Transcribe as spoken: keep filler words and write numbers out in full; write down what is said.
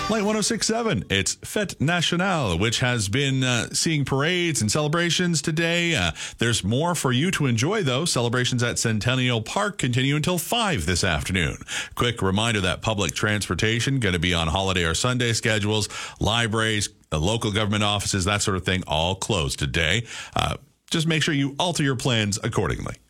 Light one oh six point seven, it's Fête Nationale, which has been uh, seeing parades and celebrations today. Uh, there's more for you to enjoy, though. Celebrations at Centennial Park continue until five this afternoon. Quick reminder that public transportation going to be on holiday or Sunday schedules. Libraries, uh, local government offices, that sort of thing, all closed today. Uh, just make sure you alter your plans accordingly.